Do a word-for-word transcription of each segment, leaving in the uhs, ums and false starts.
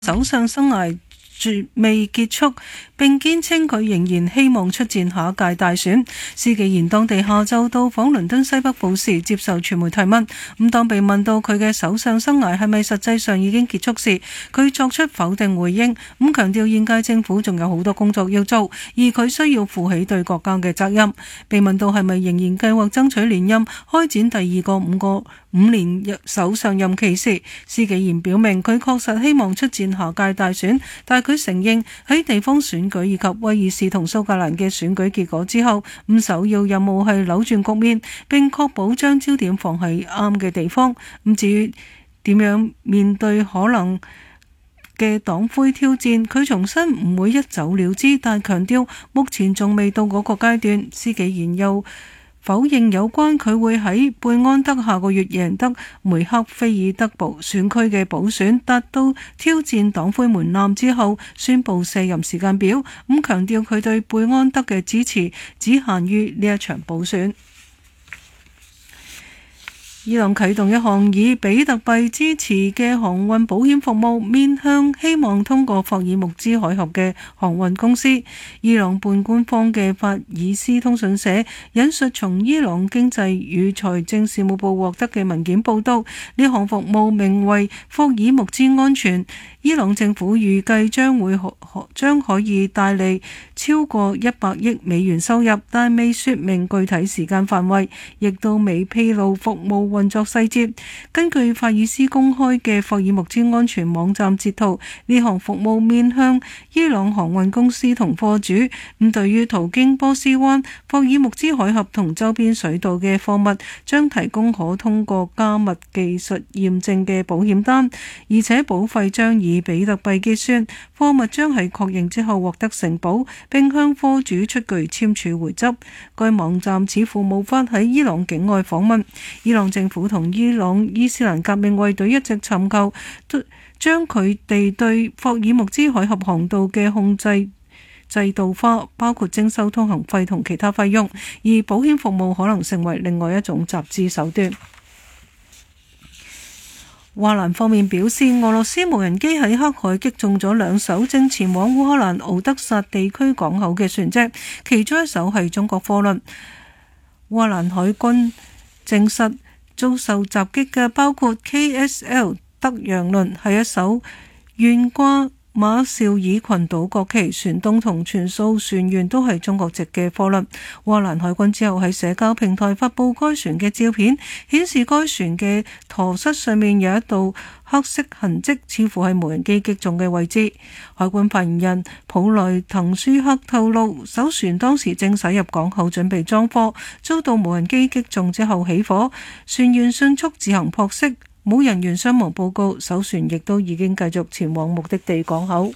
首相生涯絕未結束，並堅稱佢仍然希望出戰下一屆大選。施紀賢當地下晝到訪倫敦西北部時，接受傳媒提問。咁當被問到佢嘅首相生涯係咪實際上已經結束時，佢作出否定回應，咁強調現屆政府仲有好多工作要做，而佢需要負起對國家嘅責任。被問到係咪仍然計劃爭取連任，開展第二個五個五年首相任期時，施紀賢表明佢確實希望出戰下屆大選，但係佢承認喺地方選舉以及威爾士同蘇格蘭嘅選舉結果之後，咁首要任務係扭轉局面，並確保將焦點放喺啱嘅地方。咁至於點樣面對可能嘅黨魁挑戰，佢重申唔會一走了之，但強調目前仲未到嗰個階段。施紀賢又否認有關佢會喺貝安德下個月贏得梅克菲爾德堡選區嘅補選，達到挑戰黨魁門檻之後，宣布卸任時間表。咁強調佢對貝安德嘅支持只限於呢一場補選。伊朗啟動一項以比特幣支持嘅航運保險服務，面向希望通過霍爾木茲海峽嘅航運公司。伊朗半官方嘅法爾斯通訊社引述從伊朗經濟與財政事務部獲得嘅文件報道，呢項服務名為霍爾木茲安全。伊朗政府預計將會可將可以帶嚟超過一百億美元收入，但未說明具體時間範圍，亦都未披露服務運作細節。根據法爾斯公開嘅霍爾木茲安全網站截圖，呢項服務面向伊朗航運公司同貨主。咁對於途經波斯灣、霍爾木茲海峽同周邊水道嘅貨物，將提供可通過加密技術驗證嘅保險單，而且保費將以比特幣結算。貨物將喺確認之後獲得承保，並向貨主出具簽署回執。該網站似乎無法喺伊朗境外訪問。伊朗政府同伊朗伊斯蘭革命衛隊一直尋求將佢哋對霍爾木茲海峽航道嘅控制制度化，包括徵收通行費同其他費用，而保險服務可能成為另外一種集資手段。烏克蘭方面表示，俄羅斯無人機喺黑海擊中咗兩艘正前往烏克蘭敖德薩地區港口嘅船隻，其中一艘係中國貨輪。烏克蘭海軍證實遭受襲擊嘅包括 K S L 德陽輪，係一艘懸掛馬紹爾群島國旗，船東同全數船員都係中國籍嘅貨輪。烏克蘭海軍之後喺社交平台發布該船嘅照片，顯示該船嘅舵室上面有一道黑色痕跡，似乎係無人機擊中嘅位置。海軍發言人普萊滕舒克透露，艘船當時正駛入港口準備裝貨，遭到無人機擊中之後起火，船員迅速自行撲熄。冇人員傷亡報告，艘船亦都已經繼續前往目的地港口。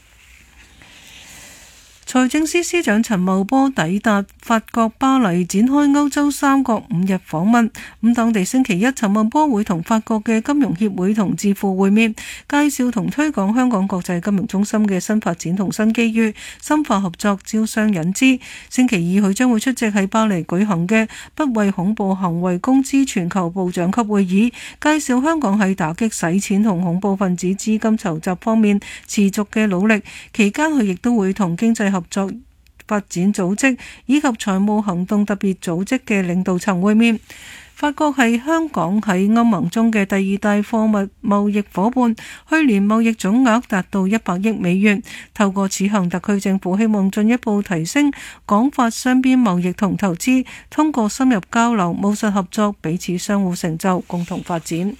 財政司司長陳茂波抵達法國巴黎，展開歐洲三國五日訪問。咁當地星期一，陳茂波會同法國嘅金融協會同智庫會面，介紹同推廣香港國際金融中心嘅新發展同新機遇，深化合作，招商引資。星期二，佢將會出席喺巴黎舉行嘅不為恐怖行為公知全球部長級會議，介紹香港喺打擊洗錢同恐怖分子資金籌集方面持續嘅努力。期間，佢亦都會同經濟合作發展組織以及財務行動特別組織嘅領導層會面。法國係香港喺歐盟中嘅第二大貨物貿易夥伴，去年貿易總額達到一百億美元。透過此行，特區政府希望進一步提升港法雙邊貿易同投資，通過深入交流、務實合作，彼此相互成就，共同發展。呢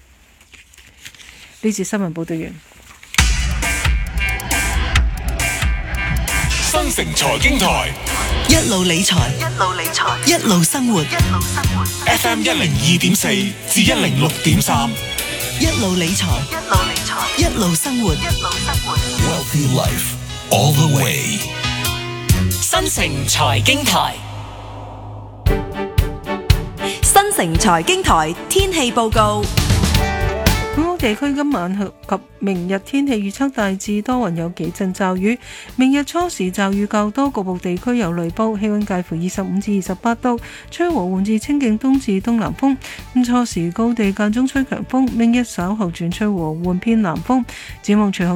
節新聞報道完。 新城財經台， 一路理財，一路理財，一路生活，一路生活。 F M 一零二點四至一零六點三， 一路理財，一路理財，一路生活，一路生活。 Wealthy life all the way。 新城財經台， 新城財經台天氣報告。 本港地區今晚及明日天氣預測大致多雲，有幾陣驟雨。明日初時驟雨較多，局部地區有雷暴。氣溫介乎二十五至二十八度，吹和緩至清勁東至東南風。咁初時高地間中吹強風，明日稍後轉吹和緩偏南風。展望隨後